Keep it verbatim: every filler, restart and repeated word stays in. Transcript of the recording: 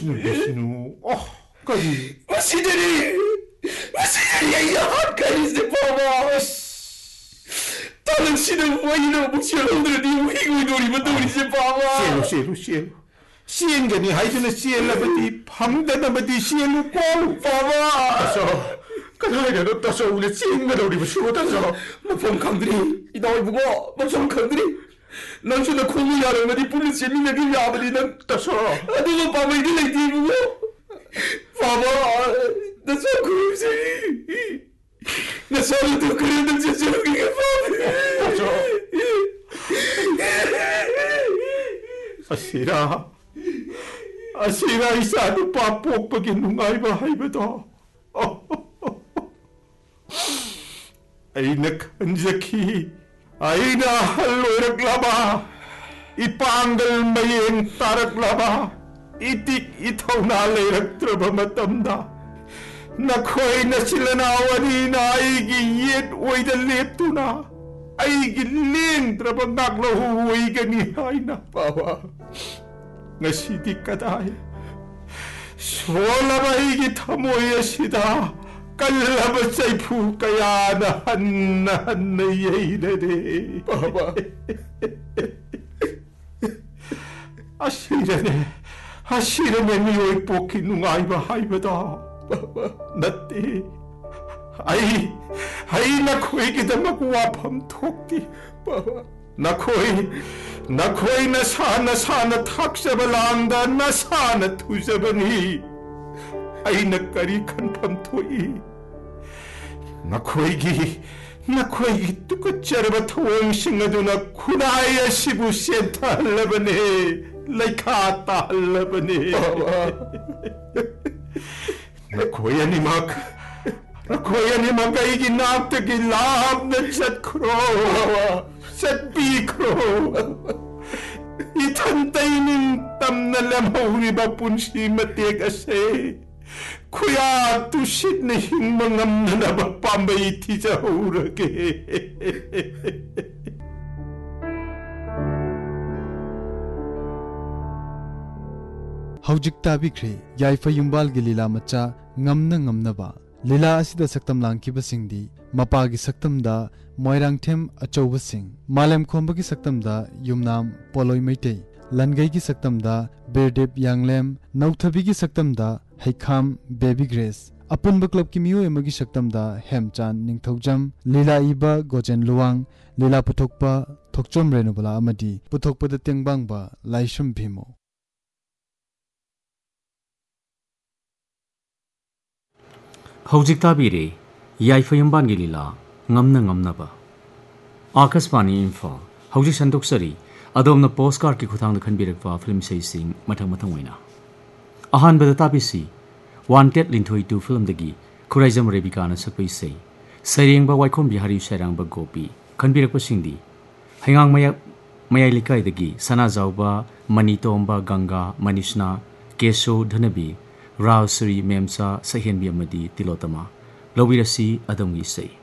Vishnu, Vishnu. Oh, kari. Masidari! Masidari ay lahat kanis ni Papa! Talang sinabuhay na magsiyalang di mo higuidori maturi si Papa! Sielo, sielo, sielo. Siyan gani hay na siyela bati hamda na bati siyelo ko. Papa! Taso, kanay na taso ulit siyan na daw di ba siya taso. Mafam kandri, inaway bugo, mafam kandri. Nang siya na kumuyarang na di pulis siya minaging yabali ng taso. Ano ba pa may dilay di bugo? Papa, nasa ko siya. Nasalo to ka rin ng sasalugin ka, Papa. Taso. Asira. Asira isa no papok paginungay bahay ba to? Ay nakanjaki. Ay nahalurag laba. Ipanggal mayeng tarak laba. Itik itaw na layrak traba matamda. Nakoy na sila na awani na ay giyit way da lepto na. Ay giling traba ngaklo huway ganihay na. Papa. Ngasi di kaday. Sola ba higit hamoy asida. Kalaba sa'y po kaya na hanahan na yay na de. Papa. Asira ne. Asira ne niyo'y po kinungay bahay ba da. Papa. Nati. Ay. Ay nakoy kita magwapam tokti. Papa. Nakoy. Nakoy na sana sana taksa balanda na sana tusa bani. Ay nagkarikan pamtoy. Nakoy gi. Nakoy gi tukutsyara ba tuwang singado na kunaya sibu siyenta halabane. Laikata halabane. Nakoy animak. Nakoy animak ay ginaptagilab na sat kro. Sat bikro. Itantay ning tam na lamaw ni bapunsi matig ase. Kuya tusit na hing mangam na nabapambay iti sa hurage. Haujik tabikre yaifa yumbal gi lila macha ngamna ngamnaba lila asida saktam langkiba singdi mapagi saktamda moirangthem achauba sing malem khombagi saktamda yumnam poloi maitei langai gi saktamda berdep yanglem nauthabi gi saktamda Haikam Baby Grace Apunba Club ki miyo emagi saktamda Hemchan Ningthogjam Lila Iba Gojen Luwang Lila Puthokpa Thokchom Renubala amadi Puthokpa da Tengbangba Laishum Bhimo Haujik tabire Yaifayamban gi lila ngamna ngamnaba Akaswani Info Haujik sandoksari adomna postcard ki khuthang da khanbirakpa film sei sing mathang mathang waina Ahan bada tabisi Wanted Linthoi tu film dagi Khuraijam Rebika na sakpai sei Saireng ba Waikhom Bihari Sairang ba Gopi khanbirak pasingdi Hangang maya mayai likai dagi Sana Jauba Manitomba Ganga Manishna Kesho Dhanabi Rao Sri Memsa Sahenbi amadi Tilotama Lawirasi Adamgi sei